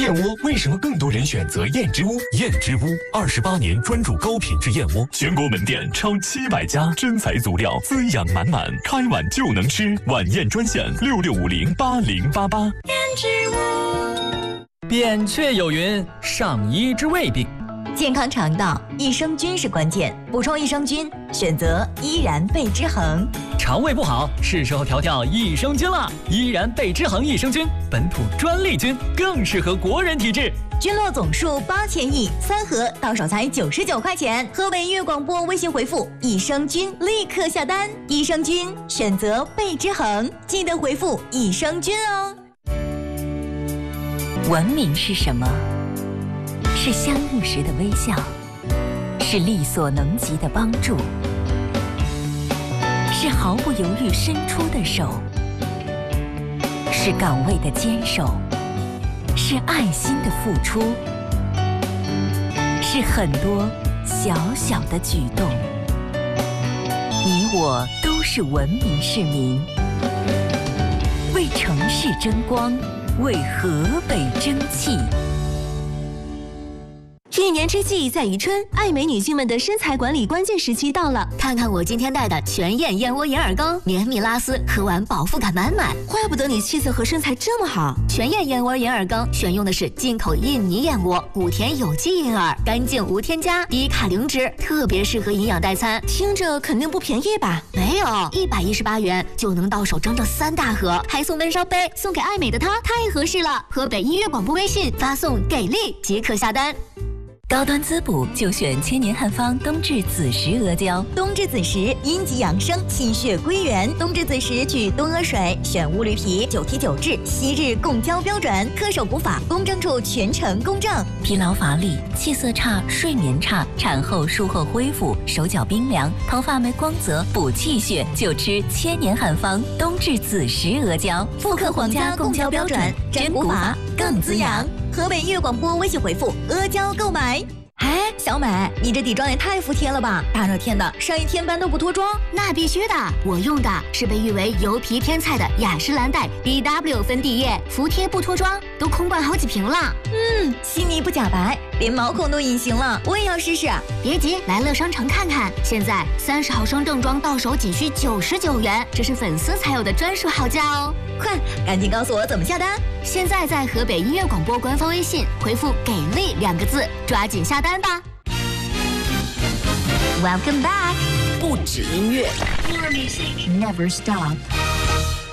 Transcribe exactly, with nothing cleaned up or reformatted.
燕窝为什么更多人选择燕之屋？燕之屋二十八年专注高品质燕窝，全国门店超七百家，真材足料，滋养满满，开碗就能吃。晚宴专线六六五零八零八八。 燕之屋。 扁鹊有云：上医之未病。 健康肠道，益生菌是关键。补充益生菌，选择依然贝之恒。 肠胃不好，是时候调调益生菌了。依然贝之恒益生菌，本土专利菌，更适合国人体质。 菌落总数八千亿，三盒到手才九十九块钱。河北音乐广播微信回复益生菌，立刻下单。益生菌选择贝之恒，记得回复益生菌哦。 文明是什么？是相遇时的微笑，是力所能及的帮助，是毫不犹豫伸出的手，是岗位的坚守，是爱心的付出，是很多小小的举动。你我都是文明市民，为城市争光，为河北争气。 一年之计在于春，爱美女性们的身材管理关键时期到了。看看我今天带的全燕燕窝银耳羹，绵密拉丝，喝完饱腹感满满。怪不得你气色和身材这么好。全燕燕窝银耳羹选用的是进口印尼燕窝，谷田有机银耳，干净无添加，低卡零脂，特别适合营养代餐。听着肯定不便宜吧？没有，一百一十八元就能到手整整三大盒，还送温烧杯，送给爱美的她太合适了。河北音乐广播微信发送给力即可下单。 高端滋补就选千年汉方冬至子时阿胶。 冬至子时阴极养生，气血归元。冬至子时取冬阿水，选乌驴皮，九提九质，昔日供胶标准，恪守古法，公证处全程公证。 疲劳乏力、气色差、睡眠差，产后术后恢复，手脚冰凉，头发没光泽，补气血就吃千年汉方冬至子时阿胶， 复刻皇家供胶标准，真古法更滋养。河北音乐广播微信回复阿胶购买。哎，小美，你这底妆也太服帖了吧！大热天的，上一天班都不脱妆？ 那必须的，我用的是被誉为油皮天菜的雅诗兰黛 B W 粉底液，服帖不脱妆，都空灌好几瓶了。 嗯，细腻不假白，连毛孔都隐形了，我也要试试。 别急，来乐商城看看，现在三十毫升正装到手仅需九十九元，这是粉丝才有的专属好价哦！ 快，赶紧告诉我怎么下单！ 现在在河北音乐广播官方微信回复“给力”两个字，抓紧下单吧。Welcome back， 不止音乐 ，Your music never stop。